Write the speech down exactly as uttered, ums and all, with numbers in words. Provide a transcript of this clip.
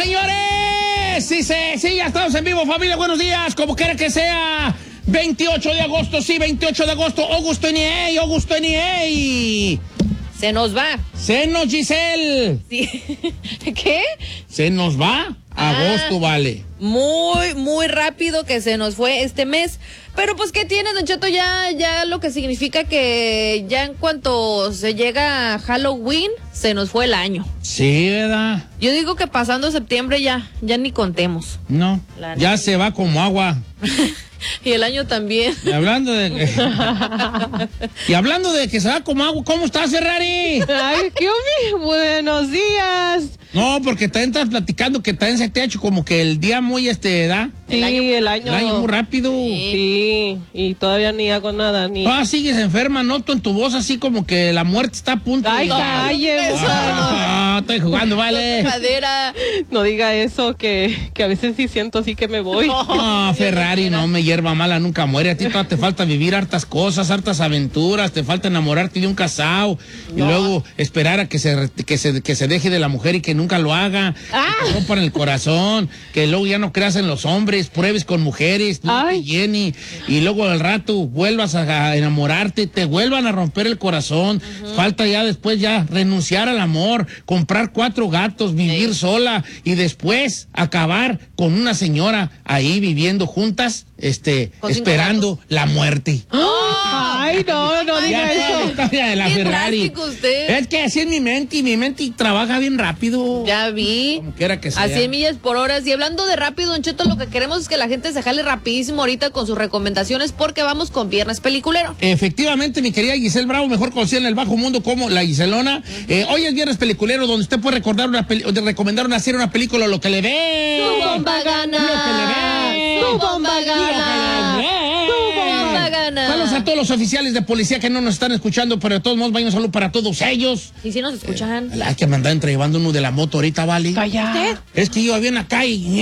señores! Sí, sí, sí, ya estamos en vivo, familia. Buenos días, como quiera que sea. veintiocho de agosto, sí, veintiocho de agosto. Augusto N A, Augusto N A. Se nos va. Se nos, Giselle. Sí. ¿Qué? Se nos va. Agosto, ah, vale. Muy, muy rápido que se nos fue este mes. Pero pues, ¿qué tiene, Don Cheto? Ya, ya lo que significa que ya en cuanto se llega a Halloween, se nos fue el año. Sí, ¿verdad? Yo digo que pasando septiembre ya, ya ni contemos. No, La ya se va como agua. Y el año también. Y hablando de... y hablando de que se va como agua, ¿cómo estás, Ferrari? Ay, qué hombre, buenos días. No, porque también estás platicando que también se te ha hecho como que el día muy, este, ¿da? Sí, el año, el año, el año muy rápido. Sí. sí, y todavía ni hago nada, ni... Ah, sigues enferma, noto en tu voz así como que la muerte está a punto. Ay, de... calle, no, no, estoy jugando, vale. Madera. No diga eso, que, que a veces sí siento así que me voy. No, no Ferrari, no me hierba mala, nunca muere. A ti todavía te falta vivir hartas cosas, hartas aventuras, te falta enamorarte de un casado no. y luego esperar a que se, que, se, que se deje de la mujer y que nunca lo haga. Ah. Que te rompan el corazón, que luego ya no creas en los hombres, pruebes con mujeres, Jenny, y luego al rato vuelvas a, a enamorarte, te vuelvan a romper el corazón. Uh-huh. Falta ya después ya renunciar al amor, comprar cuatro gatos, vivir sí. sola y después acabar con una señora ahí viviendo juntas, este, esperando la muerte. ¡Oh! Ay, no, no diga eso. De la Ferrari. Usted. Es que así es mi mente y mi mente trabaja bien rápido. Ya vi. Como quiera que sea. A cien millas por hora. Y hablando de rápido, Don Cheto, lo que queremos es que la gente se jale rapidísimo ahorita con sus recomendaciones porque vamos con Viernes Peliculero. Efectivamente, mi querida Giselle Bravo, mejor conocida en el bajo mundo como la Giselona. Uh-huh. eh, hoy es Viernes Peliculero, donde usted puede recordar una peli- de recomendar una serie, una película, lo que le ve. ¡Tu bomba gana! Lo que le ve. ¡Tu bomba gana! ¡Tu bomba gana! Saludos a todos los oficiales de policía que no nos están escuchando, pero de todos modos, vaya un saludo para todos ellos. ¿Y si nos escuchan? Eh, hay que mandar entre llevando uno de la moto ahorita, ¿vale? Calla. ¿Usted? Es que yo había una calle.